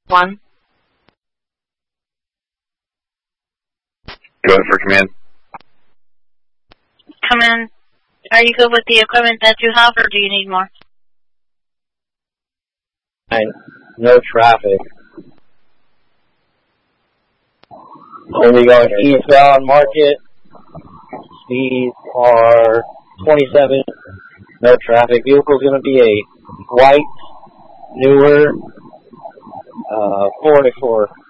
1. Go for command. Command. Are you good with the equipment that you have, or do you need more? No traffic. Only going eastbound Market. Speeds are 27. No traffic. Vehicle's going to be a white, newer 4x4.